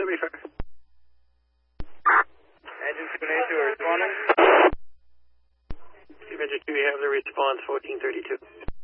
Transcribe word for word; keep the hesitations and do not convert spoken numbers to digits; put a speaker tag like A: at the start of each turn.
A: W fire.
B: Engine two and two are responding.
A: Steve Engine two, you have the response fourteen thirty-two.